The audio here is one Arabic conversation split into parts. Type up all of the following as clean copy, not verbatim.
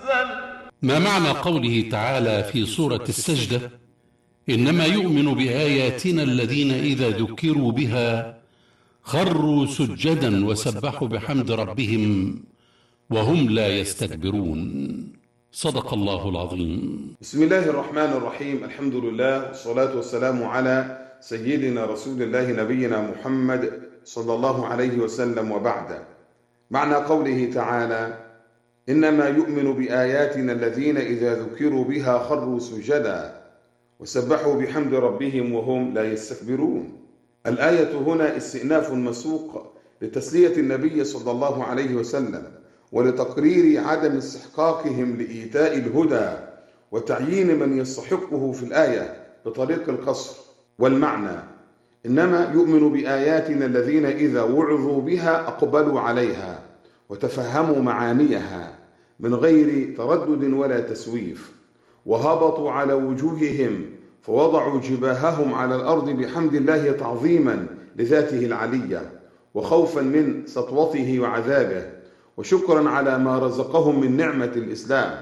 ما معنى قوله تعالى في سورة السجدة: إنما يؤمن بآياتنا الذين إذا ذكروا بها خروا سجدا وسبحوا بحمد ربهم وهم لا يستكبرون؟ صدق الله العظيم. بسم الله الرحمن الرحيم. الحمد لله والصلاة والسلام على سيدنا رسول الله نبينا محمد صلى الله عليه وسلم، وبعد. معنى قوله تعالى: إنما يؤمن بآياتنا الذين إذا ذكروا بها خروا سجدا وسبحوا بحمد ربهم وهم لا يستكبرون. الآية هنا استئناف مسوق لتسلية النبي صلى الله عليه وسلم ولتقرير عدم استحقاقهم لإيتاء الهدى وتعيين من يستحقه في الآية بطريق القصر. والمعنى: إنما يؤمن بآياتنا الذين إذا وعظوا بها أقبلوا عليها وتفهموا معانيها من غير تردد ولا تسويف، وهبطوا على وجوههم فوضعوا جباههم على الأرض بحمد الله تعظيما لذاته العلية وخوفا من سطوته وعذابه، وشكرا على ما رزقهم من نعمة الإسلام،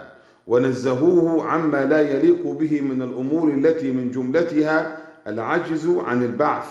ونزهوه عما لا يليق به من الأمور التي من جملتها العجز عن البعث،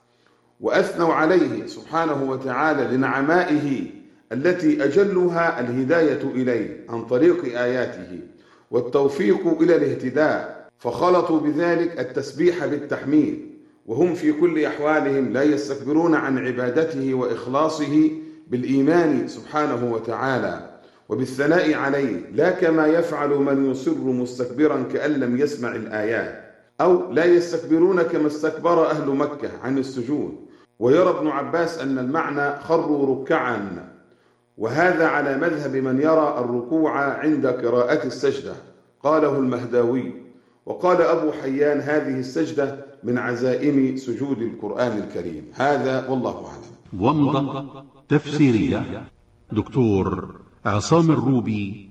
وأثنوا عليه سبحانه وتعالى لنعمائه التي أجلها الهداية إليه عن طريق آياته والتوفيق إلى الاهتداء، فخلطوا بذلك التسبيح بالتحميد، وهم في كل أحوالهم لا يستكبرون عن عبادته وإخلاصه بالإيمان سبحانه وتعالى وبالثناء عليه، لا كما يفعل من يصر مستكبرا كأن لم يسمع الآيات، أو لا يستكبرون كما استكبر أهل مكة عن السجود. ويرى ابن عباس أن المعنى خروا ركعا، وهذا على مذهب من يرى الركوع عند قراءة السجدة، قاله المهداوي. وقال أبو حيان: هذه السجدة من عزائم سجود القرآن الكريم. هذا والله أعلم. ومضة تفسيرية دكتور عصام الروبي،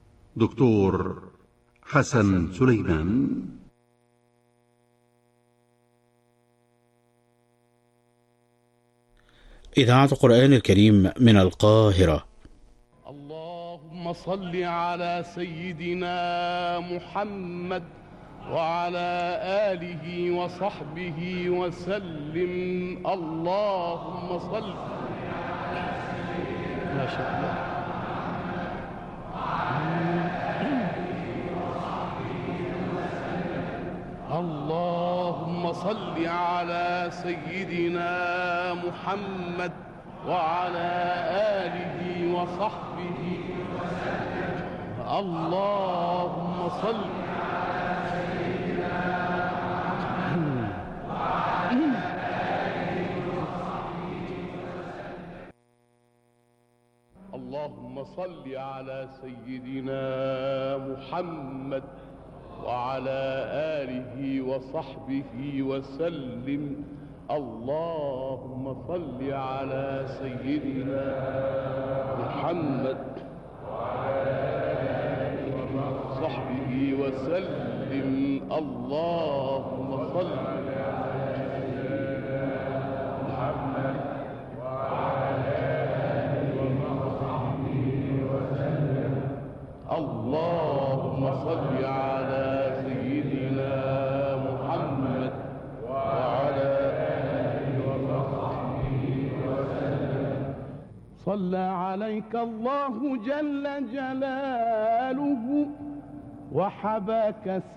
دكتور حسن سليمان. إذاعة القرآن الكريم من القاهرة. اللهم صل على سيدنا محمد وعلى آله وصحبه وسلم. اللهم صل ما شاء الله. اللهم صل على سيدنا محمد وعلى آله وصحبه وسلم. اللهم صل على سيدنا محمد وعلى آله وصحبه وسلم. اللهم صل على سيدنا محمد وعلى آله وصحبه وسلم. اللهم صل على سيدنا محمد وعلى آله وصحبه وسلم. اللهم صل على سيدنا محمد وعلى آله وصحبه وسلم. اللهم صل على سيدنا محمد وعلى آله وصحبه وسلم. صلى عليك الله جل جلاله وحباك